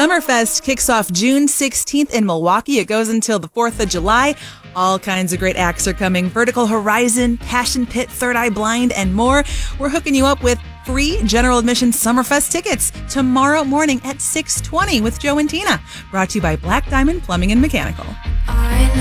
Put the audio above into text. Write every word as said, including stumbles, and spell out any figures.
Summerfest kicks off June sixteenth in Milwaukee. It goes until the fourth of July. All kinds of great acts are coming. Vertical Horizon, Passion Pit, Third Eye Blind, and more. We're hooking you up with free general admission Summerfest tickets tomorrow morning at six twenty with Joe and Tina. Brought to you by Black Diamond Plumbing and Mechanical.